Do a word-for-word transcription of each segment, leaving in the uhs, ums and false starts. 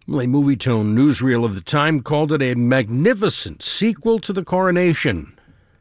Well, a Movietone newsreel of the time called it a magnificent sequel to The Coronation.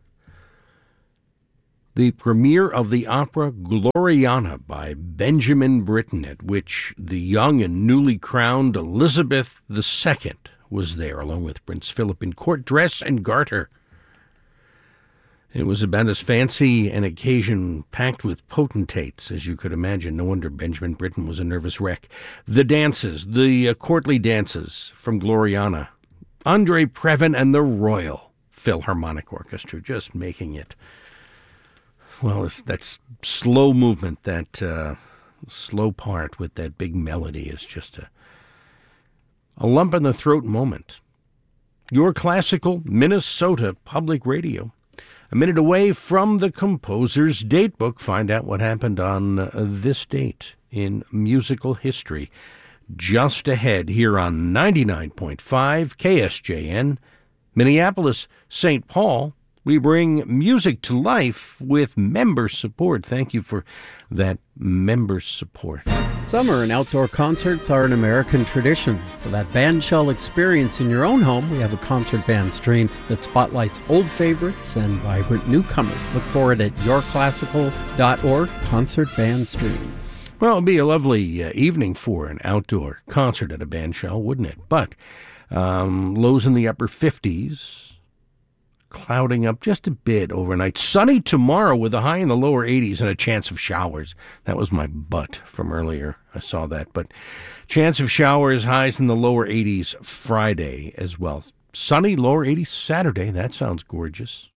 The premiere of the opera Gloriana by Benjamin Britten, at which the young and newly crowned Elizabeth the Second was there, along with Prince Philip in court dress and garter. It was about as fancy an occasion packed with potentates as you could imagine. No wonder Benjamin Britten was a nervous wreck. The dances, the uh, courtly dances from Gloriana. Andre Previn and the Royal Philharmonic Orchestra just making it. Well, it's, that's slow movement, that uh, slow part with that big melody is just a, a lump in the throat moment. Your classical Minnesota Public Radio. A minute away from the composer's datebook. Find out what happened on uh, this date in musical history. Just ahead here on ninety-nine point five K S J N, Minneapolis, Saint Paul. We bring music to life with member support. Thank you for that member support. Summer and outdoor concerts are an American tradition. For that bandshell experience in your own home, we have a concert band stream that spotlights old favorites and vibrant newcomers. Look for it at your classical dot org, concert band stream. Well, it'd be a lovely uh, evening for an outdoor concert at a bandshell, wouldn't it? But um, lows in the upper fifties. Clouding up just a bit overnight. Sunny tomorrow with a high in the lower eighties and a chance of showers. That was my butt from earlier. I saw that. But chance of showers, highs in the lower eighties Friday as well. Sunny, lower eighties Saturday. That sounds gorgeous.